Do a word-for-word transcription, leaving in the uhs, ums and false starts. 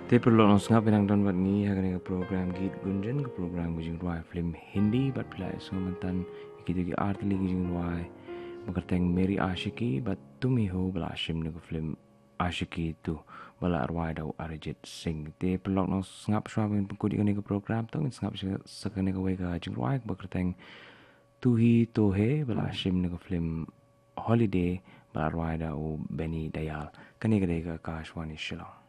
Te perlu ngap pinang don wat ni hagani ke program git gunjen ke program gujing ruai film Hindi bat pilai so mentan gitu ki art li gujing ruai makarteng Mary Ashiki bat tumi ho bala ashim ne ke film Ashiki tu bala ruai dau Arijit Singh te perlu ngap swabin pengkudi kani ke program tong ngap sakane ke wega jing ruai makarteng Tuhi Tohe bala ashim ne ke film Holiday bala ruai dau Benny Dayal kani ke Akashwani Shillong.